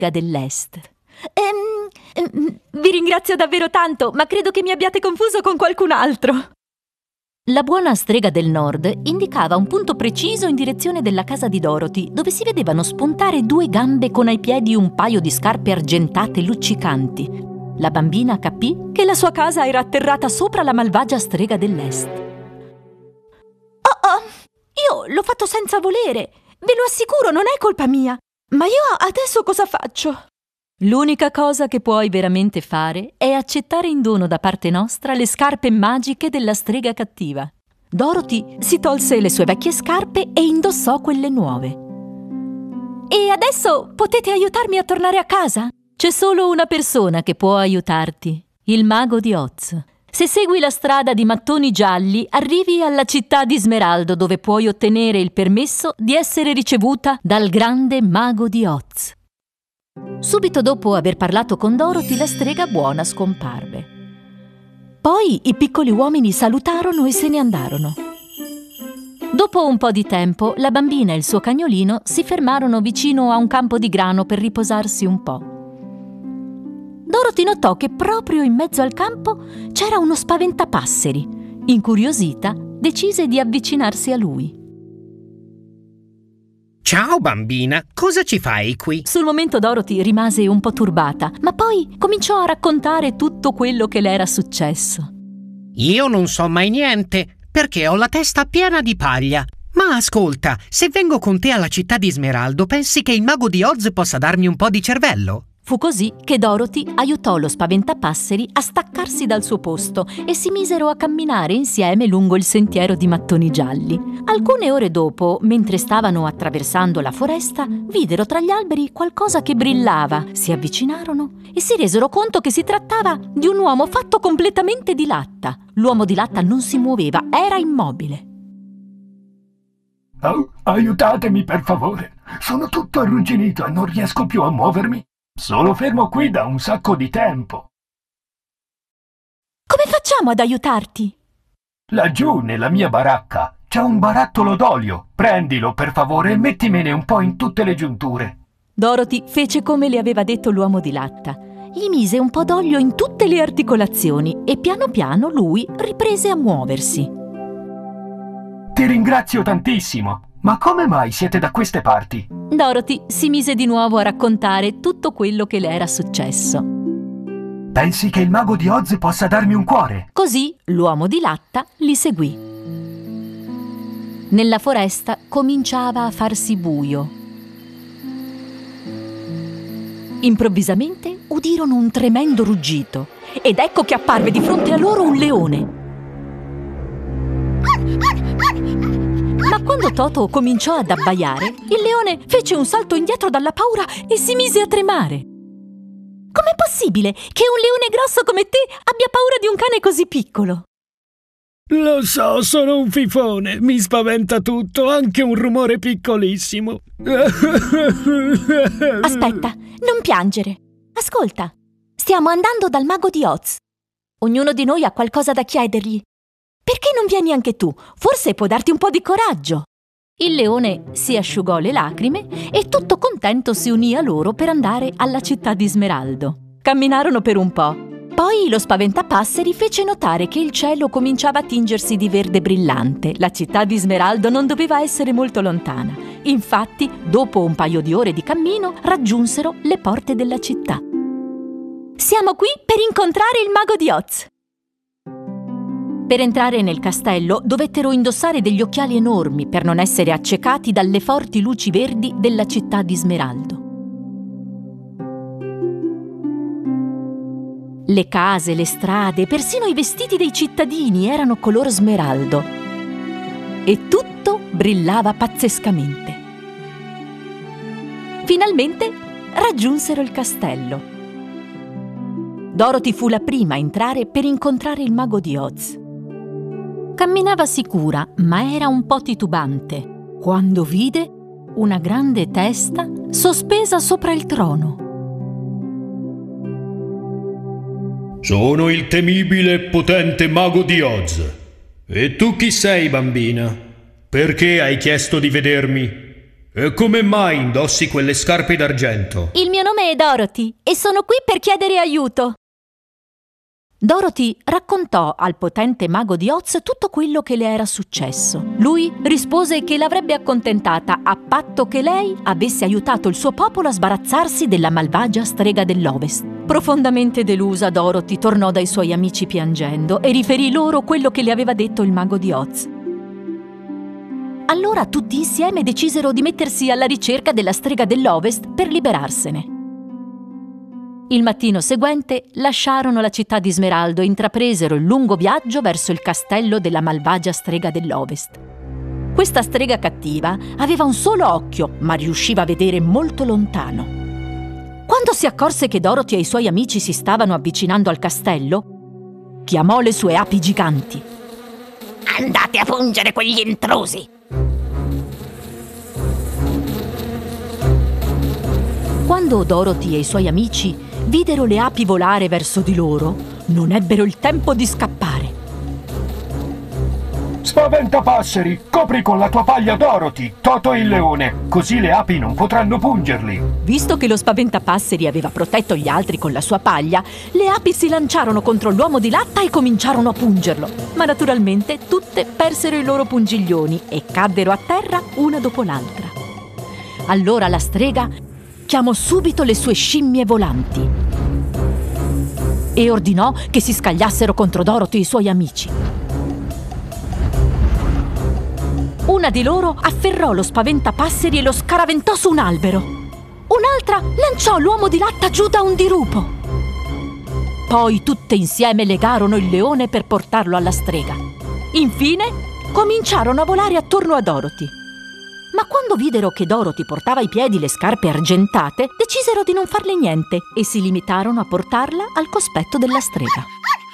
dell'Est. Vi ringrazio davvero tanto, ma credo che mi abbiate confuso con qualcun altro. La buona strega del Nord indicava un punto preciso in direzione della casa di Dorothy, dove si vedevano spuntare 2 gambe con ai piedi un paio di scarpe argentate luccicanti. La bambina capì che la sua casa era atterrata sopra la malvagia strega dell'Est. Oh, io l'ho fatto senza volere, ve lo assicuro, non è colpa mia. Ma io adesso cosa faccio? L'unica cosa che puoi veramente fare è accettare in dono da parte nostra le scarpe magiche della strega cattiva. Dorothy si tolse le sue vecchie scarpe e indossò quelle nuove. E adesso potete aiutarmi a tornare a casa? C'è solo una persona che può aiutarti, il mago di Oz. Se segui la strada di mattoni gialli, arrivi alla città di Smeraldo, dove puoi ottenere il permesso di essere ricevuta dal grande mago di Oz. Subito dopo aver parlato con Dorothy, la strega buona scomparve. Poi i piccoli uomini salutarono e se ne andarono. Dopo un po' di tempo, la bambina e il suo cagnolino si fermarono vicino a un campo di grano per riposarsi un po'. Dorothy notò che proprio in mezzo al campo c'era uno spaventapasseri. Incuriosita, decise di avvicinarsi a lui. Ciao bambina, cosa ci fai qui? Sul momento Dorothy rimase un po' turbata, ma poi cominciò a raccontare tutto quello che le era successo. Io non so mai niente, perché ho la testa piena di paglia. Ma ascolta, se vengo con te alla città di Smeraldo, pensi che il mago di Oz possa darmi un po' di cervello? Fu così che Dorothy aiutò lo spaventapasseri a staccarsi dal suo posto e si misero a camminare insieme lungo il sentiero di mattoni gialli. Alcune ore dopo, mentre stavano attraversando la foresta, videro tra gli alberi qualcosa che brillava, si avvicinarono e si resero conto che si trattava di un uomo fatto completamente di latta. L'uomo di latta non si muoveva, era immobile. Oh, aiutatemi per favore, sono tutto arrugginito e non riesco più a muovermi. Sono fermo qui da un sacco di tempo. Come facciamo ad aiutarti? Laggiù, nella mia baracca, c'è un barattolo d'olio. Prendilo, per favore, e mettimene un po' in tutte le giunture. Dorothy fece come le aveva detto l'uomo di latta. Gli mise un po' d'olio in tutte le articolazioni e piano piano lui riprese a muoversi. Ti ringrazio tantissimo. Ma come mai siete da queste parti? Dorothy si mise di nuovo a raccontare tutto quello che le era successo. Pensi che il mago di Oz possa darmi un cuore? Così l'uomo di latta li seguì. Nella foresta cominciava a farsi buio. Improvvisamente udirono un tremendo ruggito ed ecco che apparve di fronte a loro un leone. Ma quando Toto cominciò ad abbaiare, il leone fece un salto indietro dalla paura e si mise a tremare. Com'è possibile che un leone grosso come te abbia paura di un cane così piccolo? Lo so, sono un fifone, mi spaventa tutto, anche un rumore piccolissimo. Aspetta, non piangere. Ascolta, stiamo andando dal mago di Oz. Ognuno di noi ha qualcosa da chiedergli. Perché non vieni anche tu? Forse può darti un po' di coraggio. Il leone si asciugò le lacrime e tutto contento si unì a loro per andare alla città di Smeraldo. Camminarono per un po'. Poi lo spaventapasseri fece notare che il cielo cominciava a tingersi di verde brillante. La città di Smeraldo non doveva essere molto lontana. Infatti, dopo un paio di ore di cammino, raggiunsero le porte della città. Siamo qui per incontrare il mago di Oz. Per entrare nel castello dovettero indossare degli occhiali enormi per non essere accecati dalle forti luci verdi della città di Smeraldo. Le case, le strade, persino i vestiti dei cittadini erano color smeraldo e tutto brillava pazzescamente. Finalmente raggiunsero il castello. Dorothy fu la prima a entrare per incontrare il mago di Oz. Camminava sicura, ma era un po' titubante, quando vide una grande testa sospesa sopra il trono. Sono il temibile e potente mago di Oz. E tu chi sei, bambina? Perché hai chiesto di vedermi? E come mai indossi quelle scarpe d'argento? Il mio nome è Dorothy e sono qui per chiedere aiuto. Dorothy raccontò al potente mago di Oz tutto quello che le era successo. Lui rispose che l'avrebbe accontentata a patto che lei avesse aiutato il suo popolo a sbarazzarsi della malvagia strega dell'Ovest. Profondamente delusa, Dorothy tornò dai suoi amici piangendo e riferì loro quello che le aveva detto il mago di Oz. Allora tutti insieme decisero di mettersi alla ricerca della strega dell'Ovest per liberarsene. Il mattino seguente lasciarono la città di Smeraldo e intrapresero il lungo viaggio verso il castello della malvagia strega dell'Ovest. Questa strega cattiva aveva un solo occhio, ma riusciva a vedere molto lontano. Quando si accorse che Dorothy e i suoi amici si stavano avvicinando al castello, chiamò le sue api giganti. Andate a pungere quegli intrusi! Quando Dorothy e i suoi amici videro le api volare verso di loro, non ebbero il tempo di scappare. Spaventapasseri, copri con la tua paglia Dorothy, Toto il leone, così le api non potranno pungerli. Visto che lo spaventapasseri aveva protetto gli altri con la sua paglia, le api si lanciarono contro l'uomo di latta e cominciarono a pungerlo. Ma naturalmente tutte persero i loro pungiglioni e caddero a terra una dopo l'altra. Allora la strega chiamò subito le sue scimmie volanti e ordinò che si scagliassero contro Dorothy e i suoi amici. Una di loro afferrò lo spaventapasseri e lo scaraventò su un albero. Un'altra lanciò l'uomo di latta giù da un dirupo. Poi tutte insieme legarono il leone per portarlo alla strega. Infine cominciarono a volare attorno a Dorothy. Ma quando videro che Dorothy portava ai piedi le scarpe argentate, decisero di non farle niente e si limitarono a portarla al cospetto della strega.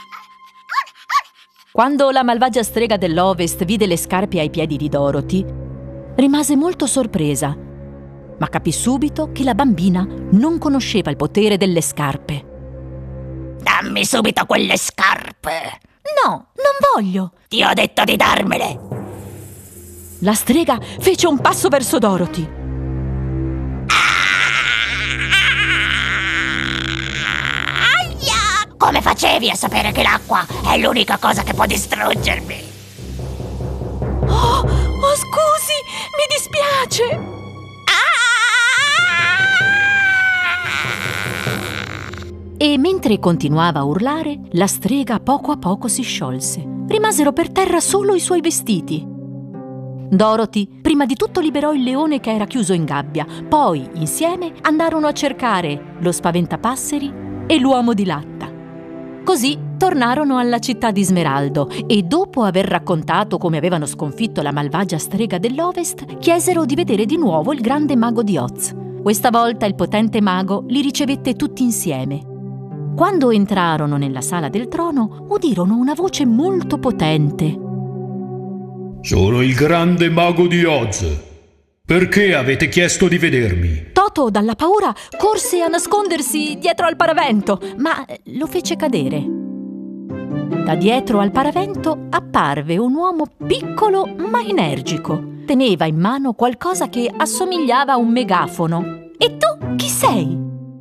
Quando la malvagia strega dell'Ovest vide le scarpe ai piedi di Dorothy, rimase molto sorpresa, ma capì subito che la bambina non conosceva il potere delle scarpe. Dammi subito quelle scarpe! No, non voglio! Ti ho detto di darmele! La strega fece un passo verso Dorothy. Aia! Come facevi a sapere che l'acqua è l'unica cosa che può distruggermi? Oh, scusi, mi dispiace! E mentre continuava a urlare, la strega poco a poco si sciolse. Rimasero per terra solo i suoi vestiti. Dorothy prima di tutto liberò il leone che era chiuso in gabbia, poi insieme andarono a cercare lo spaventapasseri e l'uomo di latta. Così tornarono alla città di Smeraldo e dopo aver raccontato come avevano sconfitto la malvagia strega dell'Ovest, chiesero di vedere di nuovo il grande mago di Oz. Questa volta il potente mago li ricevette tutti insieme. Quando entrarono nella sala del trono, udirono una voce molto potente. Sono il grande mago di Oz. Perché avete chiesto di vedermi? Toto, dalla paura, corse a nascondersi dietro al paravento, ma lo fece cadere. Da dietro al paravento apparve un uomo piccolo ma energico. Teneva in mano qualcosa che assomigliava a un megafono. E tu chi sei?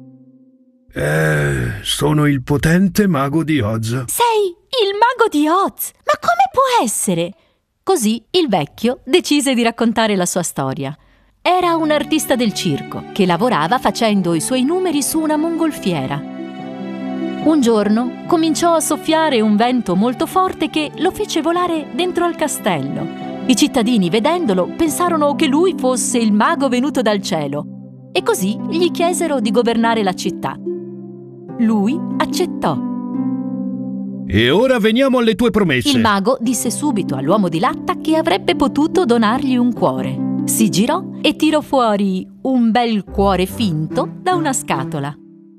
Sono il potente mago di Oz. Sei il mago di Oz? Ma come può essere? Così il vecchio decise di raccontare la sua storia. Era un artista del circo che lavorava facendo i suoi numeri su una mongolfiera. Un giorno cominciò a soffiare un vento molto forte che lo fece volare dentro al castello. I cittadini, vedendolo, pensarono che lui fosse il mago venuto dal cielo e così gli chiesero di governare la città. Lui accettò. E ora veniamo alle tue promesse. Il mago disse subito all'uomo di latta che avrebbe potuto donargli un cuore. Si girò e tirò fuori un bel cuore finto da una scatola.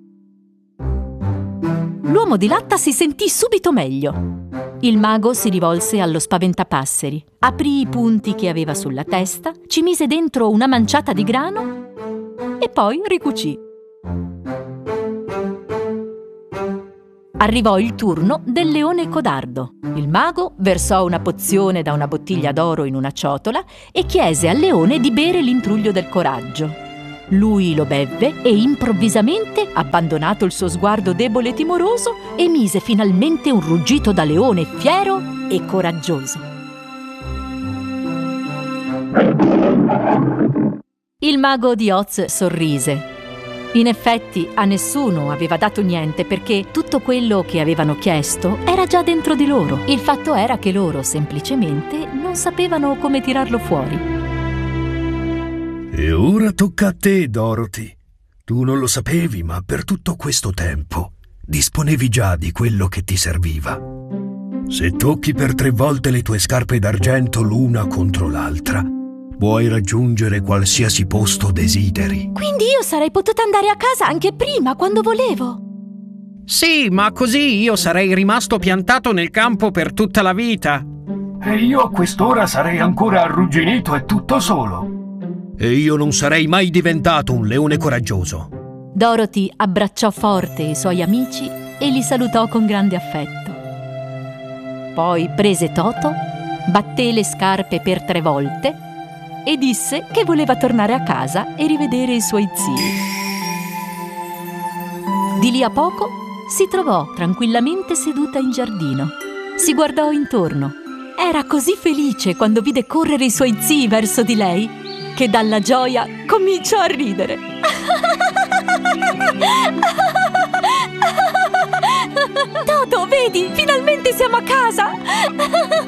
L'uomo di latta si sentì subito meglio. Il mago si rivolse allo spaventapasseri, aprì i punti che aveva sulla testa, ci mise dentro una manciata di grano e poi ricucì. arrivò il turno del leone codardo. Il mago versò una pozione da una bottiglia d'oro in una ciotola e chiese al leone di bere l'intruglio del coraggio. Lui lo bevve e improvvisamente, abbandonato il suo sguardo debole e timoroso, emise finalmente un ruggito da leone fiero e coraggioso. Il mago di Oz sorrise. In effetti a nessuno aveva dato niente perché tutto quello che avevano chiesto era già dentro di loro. Il fatto era che loro semplicemente non sapevano come tirarlo fuori. E ora tocca a te, Dorothy. Tu non lo sapevi, ma per tutto questo tempo disponevi già di quello che ti serviva. Se tocchi per 3 volte le tue scarpe d'argento l'una contro l'altra, puoi raggiungere qualsiasi posto desideri. Quindi io sarei potuta andare a casa anche prima, quando volevo. Sì, ma così io sarei rimasto piantato nel campo per tutta la vita. E io a quest'ora sarei ancora arrugginito e tutto solo. E io non sarei mai diventato un leone coraggioso. Dorothy abbracciò forte i suoi amici e li salutò con grande affetto. Poi prese Toto, batté le scarpe per 3 volte e disse che voleva tornare a casa e rivedere i suoi zii. Di lì a poco si trovò tranquillamente seduta in giardino. Si guardò intorno. Era così felice quando vide correre i suoi zii verso di lei che dalla gioia cominciò a ridere. Toto, vedi, finalmente siamo a casa!